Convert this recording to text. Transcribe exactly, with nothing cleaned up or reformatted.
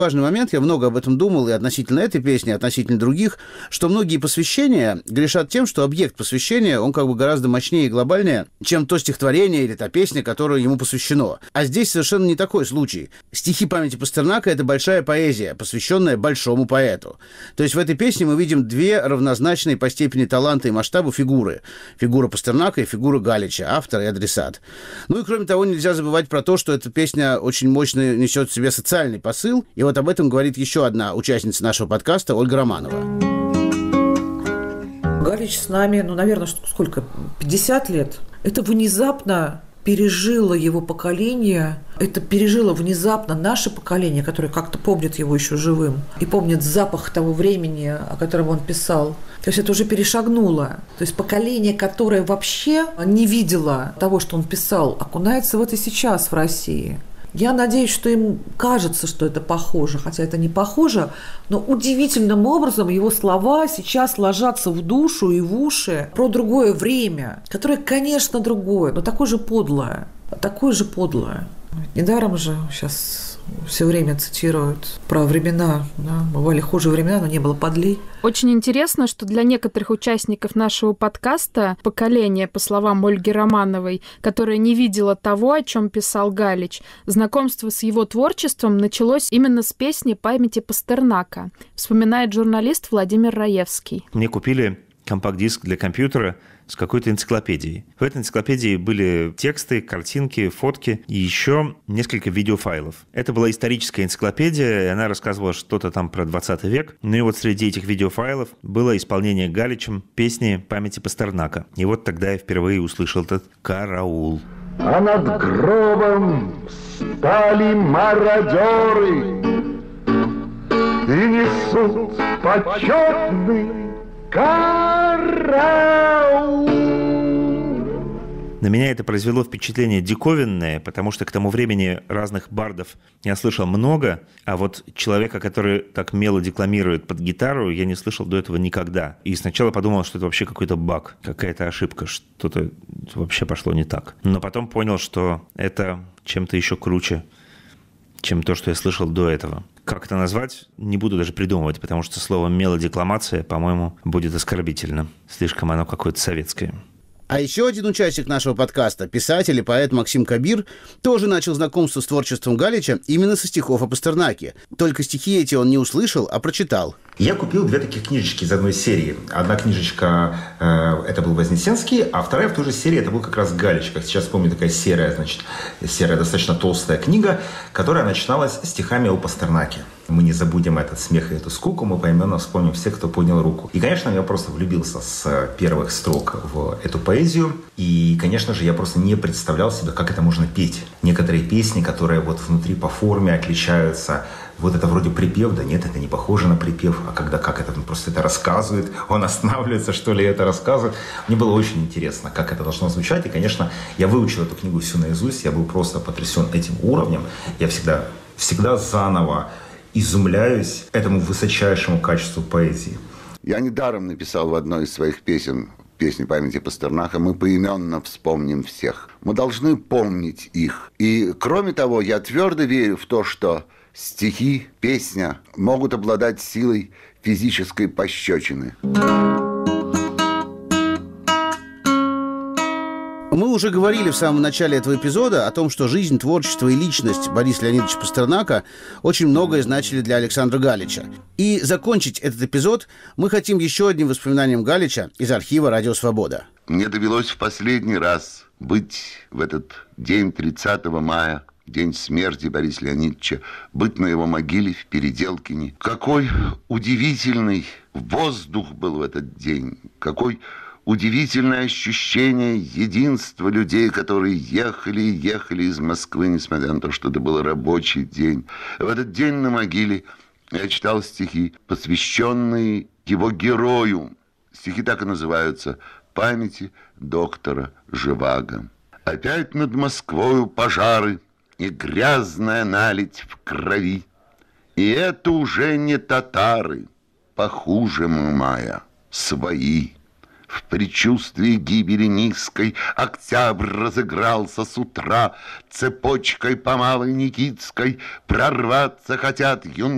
Важный момент, я много об этом думал и относительно этой песни, и относительно других, что многие посвящения грешат тем, что объект посвящения, он как бы гораздо мощнее и глобальнее, чем то стихотворение или та песня, которая ему посвящено. А здесь совершенно не такой случай. Стихи памяти Пастернака — это большая поэзия, посвященная большому поэту. То есть в этой песне мы видим две равнозначные по степени таланта и масштаба фигуры. Фигура Пастернака и фигура Галича, автор и адресат. Ну и кроме того, нельзя забывать про то, что эта песня очень мощно несет в себе социальный посыл, и вот об этом говорит еще одна участница нашего подкаста, Ольга Романова. Галич с нами, ну, наверное, сколько, пятьдесят лет. Это внезапно пережило его поколение, это пережило внезапно наше поколение, которое как-то помнит его еще живым и помнит запах того времени, о котором он писал. То есть это уже перешагнуло. То есть поколение, которое вообще не видело того, что он писал, окунается в это сейчас в России. Я надеюсь, что им кажется, что это похоже, хотя это не похоже, но удивительным образом его слова сейчас ложатся в душу и в уши про другое время, которое, конечно, другое, но такое же подлое, такое же подлое. Недаром же сейчас все время цитируют про времена, да, бывали хуже времена, но не было подлей. Очень интересно, что для некоторых участников нашего подкаста поколение, по словам Ольги Романовой, которое не видело того, о чем писал Галич, знакомство с его творчеством началось именно с песни «Памяти Пастернака», вспоминает журналист Владимир Раевский. Мне купили компакт-диск для компьютера с какой-то энциклопедией. В этой энциклопедии были тексты, картинки, фотки и еще несколько видеофайлов. Это была историческая энциклопедия, и она рассказывала что-то там про двадцатый век. Ну и вот среди этих видеофайлов было исполнение Галичем песни «Памяти Пастернака». И вот тогда я впервые услышал этот «Караул». А над гробом стали мародеры и несут почетный караул. На меня это произвело впечатление диковинное, потому что к тому времени разных бардов я слышал много, а вот человека, который так мело декламирует под гитару, я не слышал до этого никогда. И сначала подумал, что это вообще какой-то баг, какая-то ошибка, что-то вообще пошло не так. Но потом понял, что это чем-то еще круче, чем то, что я слышал до этого. Как это назвать, не буду даже придумывать, потому что слово «мелодекламация», по-моему, будет оскорбительно. Слишком оно какое-то советское. А еще один участник нашего подкаста, писатель и поэт Максим Кабир, тоже начал знакомство с творчеством Галича именно со стихов о Пастернаке. Только стихи эти он не услышал, а прочитал. Я купил две таких книжечки из одной серии. Одна книжечка, э, это был Вознесенский, а вторая в той же серии, это был как раз Галич. Как сейчас помню, такая серая, значит, серая, достаточно толстая книга, которая начиналась стихами о Пастернаке. Мы не забудем этот смех и эту скуку, мы поименно вспомним всех, кто поднял руку. И, конечно, я просто влюбился с первых строк в эту поэзию. И, конечно же, я просто не представлял себе, как это можно петь. Некоторые песни, которые вот внутри по форме отличаются. Вот это вроде припев, да нет, это не похоже на припев. А когда как это, он просто это рассказывает, он останавливается, что ли, это рассказывает. Мне было очень интересно, как это должно звучать. И, конечно, я выучил эту книгу всю наизусть. Я был просто потрясен этим уровнем. Я всегда, всегда заново изумляюсь этому высочайшему качеству поэзии. Я недаром написал в одной из своих песен, песни памяти Пастернака, мы поименно вспомним всех. Мы должны помнить их. И, кроме того, я твердо верю в то, что стихи, песня могут обладать силой физической пощечины. Мы уже говорили в самом начале этого эпизода о том, что жизнь, творчество и личность Бориса Леонидовича Пастернака очень многое значили для Александра Галича. И закончить этот эпизод мы хотим еще одним воспоминанием Галича из архива «Радио Свобода». Мне довелось в последний раз быть в этот день тридцатого мая, день смерти Бориса Леонидовича, быть на его могиле в Переделкине. Какой удивительный воздух был в этот день, какой удивительное ощущение единства людей, которые ехали и ехали из Москвы, несмотря на то, что это был рабочий день. В этот день на могиле я читал стихи, посвященные его герою. Стихи так и называются «Памяти доктора Живаго». Опять над Москвою пожары, и грязная наледь в крови. И это уже не татары, похуже мая, свои. В предчувствии гибели низкой октябрь разыгрался с утра, цепочкой по Малой Никитской прорваться хотят юнкеры.